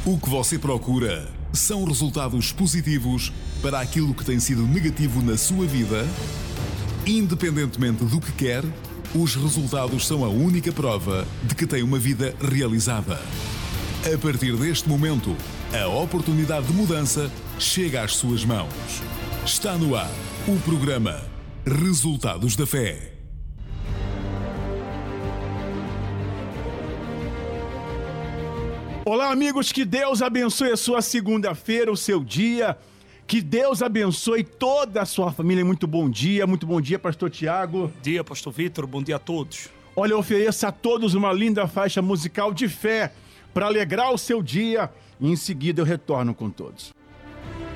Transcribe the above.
O que você procura são resultados positivos para aquilo que tem sido negativo na sua vida? Independentemente do que quer, os resultados são a única prova de que tem uma vida realizada. A partir deste momento, a oportunidade de mudança chega às suas mãos. Está no ar o programa Resultados da Fé. Olá, amigos, que Deus abençoe a sua segunda-feira, o seu dia. Que Deus abençoe toda a sua família. Muito bom dia, pastor Tiago. Bom dia, pastor Vitor, bom dia a todos. Olha, eu ofereço a todos uma linda faixa musical de fé para alegrar o seu dia e em seguida eu retorno com todos.